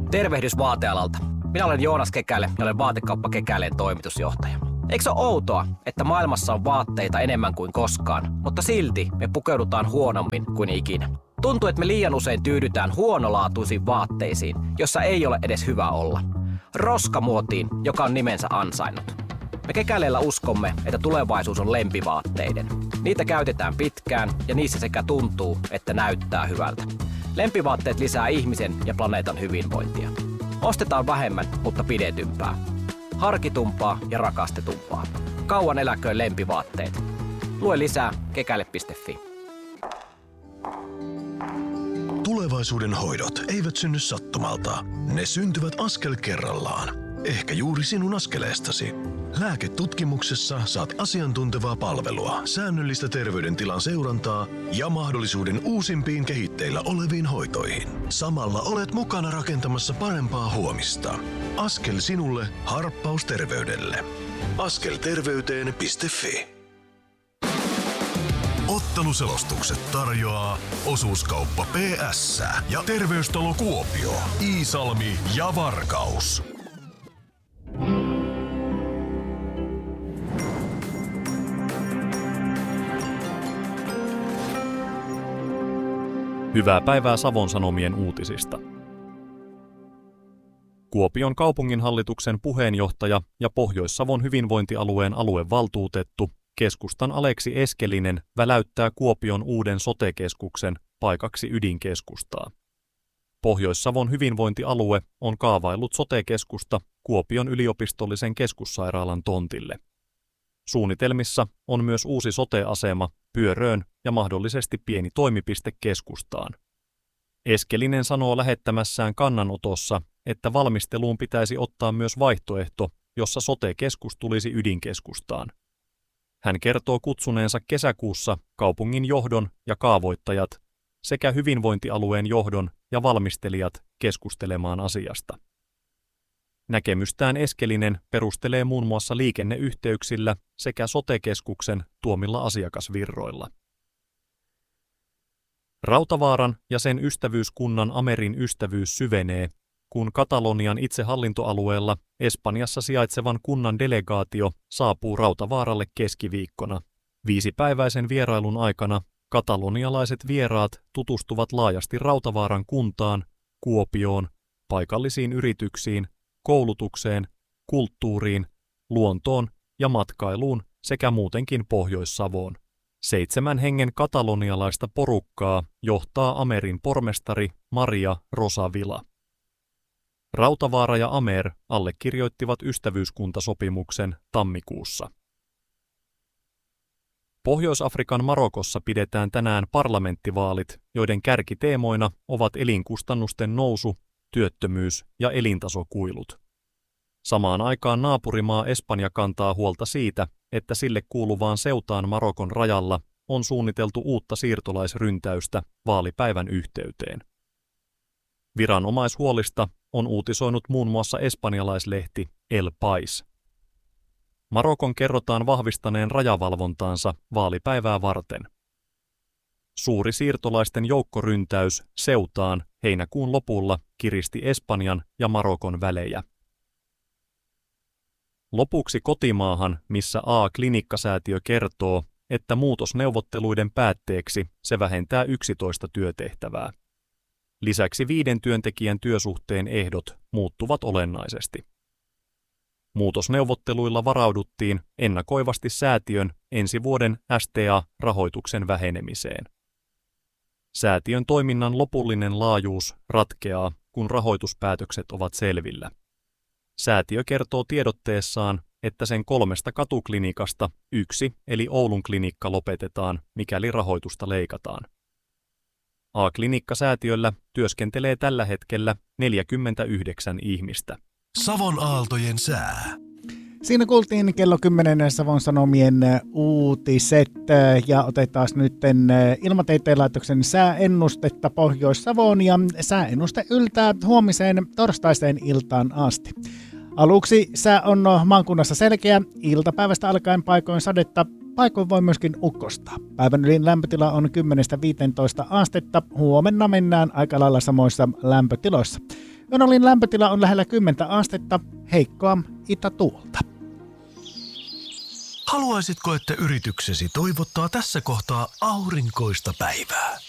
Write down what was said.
Tervehdys vaatealalta. Minä olen Joonas Kekäle ja olen Vaatekauppa Kekäleen toimitusjohtaja. Eikö se ole outoa, että maailmassa on vaatteita enemmän kuin koskaan, mutta silti me pukeudutaan huonommin kuin ikinä? Tuntuu, että me liian usein tyydytään huonolaatuisiin vaatteisiin, jossa ei ole edes hyvä olla. Roskamuotiin, joka on nimensä ansainnut. Me Kekäleellä uskomme, että tulevaisuus on lempivaatteiden. Niitä käytetään pitkään ja niissä sekä tuntuu, että näyttää hyvältä. Lempivaatteet lisää ihmisen ja planeetan hyvinvointia. Ostetaan vähemmän, mutta pidetympää. Harkitumpaa ja rakastetumpaa. Kauan eläköön lempivaatteet. Lue lisää kekäle.fi. Tulevaisuuden hoidot eivät synny sattumalta. Ne syntyvät askel kerrallaan. Ehkä juuri sinun askeleestasi. Lääketutkimuksessa saat asiantuntevaa palvelua, säännöllistä terveydentilan seurantaa ja mahdollisuuden uusimpiin kehitteillä oleviin hoitoihin. Samalla olet mukana rakentamassa parempaa huomista. Askel sinulle, harppaus terveydelle. Askelterveyteen.fi. Otteluselostukset tarjoaa Osuuskauppa PS ja Terveystalo Kuopio, Iisalmi ja Varkaus. Hyvää päivää Savon Sanomien uutisista. Kuopion kaupunginhallituksen puheenjohtaja ja Pohjois-Savon hyvinvointialueen aluevaltuutettu keskustan Aleksi Eskelinen väläyttää Kuopion uuden sote-keskuksen paikaksi ydinkeskustaa. Pohjois-Savon hyvinvointialue on kaavaillut sote-keskusta Kuopion yliopistollisen keskussairaalan tontille. Suunnitelmissa on myös uusi sote-asema Pyöröön ja mahdollisesti pieni toimipiste keskustaan. Eskelinen sanoo lähettämässään kannanotossa, että valmisteluun pitäisi ottaa myös vaihtoehto, jossa sote-keskus tulisi ydinkeskustaan. Hän kertoo kutsuneensa kesäkuussa kaupungin johdon ja kaavoittajat sekä hyvinvointialueen johdon ja valmistelijat keskustelemaan asiasta. Näkemystään Eskelinen perustelee muun muassa liikenneyhteyksillä sekä sote-keskuksen tuomilla asiakasvirroilla. Rautavaaran ja sen ystävyyskunnan Amerin ystävyys syvenee, kun Katalonian itsehallintoalueella Espanjassa sijaitsevan kunnan delegaatio saapuu Rautavaaralle keskiviikkona. 5-päiväisen vierailun aikana katalonialaiset vieraat tutustuvat laajasti Rautavaaran kuntaan, Kuopioon, paikallisiin yrityksiin, koulutukseen, kulttuuriin, luontoon ja matkailuun sekä muutenkin Pohjois-Savoon. 7 hengen katalonialaista porukkaa johtaa Amerin pormestari Maria Rosavila. Rautavaara ja Amer allekirjoittivat ystävyyskuntasopimuksen tammikuussa. Pohjois-Afrikan Marokossa pidetään tänään parlamenttivaalit, joiden kärkiteemoina ovat elinkustannusten nousu, työttömyys ja elintasokuilut. Samaan aikaan naapurimaa Espanja kantaa huolta siitä, että sille kuuluvaan Seutaan Marokon rajalla on suunniteltu uutta siirtolaisryntäystä vaalipäivän yhteyteen. Viranomaishuolista on uutisoinut muun muassa espanjalaislehti El País. Marokon kerrotaan vahvistaneen rajavalvontaansa vaalipäivää varten. Suuri siirtolaisten joukkoryntäys Seutaan heinäkuun lopulla kiristi Espanjan ja Marokon välejä. Lopuksi kotimaahan, missä A-klinikkasäätiö kertoo, että muutosneuvotteluiden päätteeksi se vähentää 11 työtehtävää. Lisäksi 5 työntekijän työsuhteen ehdot muuttuvat olennaisesti. Muutosneuvotteluilla varauduttiin ennakoivasti säätiön ensi vuoden STA-rahoituksen vähenemiseen. Säätiön toiminnan lopullinen laajuus ratkeaa, kun rahoituspäätökset ovat selvillä. Säätiö kertoo tiedotteessaan, että sen 3 katuklinikasta 1 eli Oulun klinikka lopetetaan, mikäli rahoitusta leikataan. A-klinikkasäätiöllä työskentelee tällä hetkellä 49 ihmistä. Savon aaltojen sää. Siinä kuultiin kello 10 Savon Sanomien uutiset ja otetaan nyt Ilmatieteen laitoksen sääennustetta Pohjois-Savoon ja sääennuste yltää huomiseen torstaiseen iltaan asti. Aluksi sää on maakunnassa selkeä, iltapäivästä alkaen paikoin sadetta, paikoin voi myöskin ukkostaa. Päivän ylin lämpötila on 10-15 astetta, huomenna mennään aika lailla samoissa lämpötiloissa. Önolin lämpötila on lähellä 10 astetta, heikkoa itätuulta. Haluaisitko, että yrityksesi toivottaa tässä kohtaa aurinkoista päivää?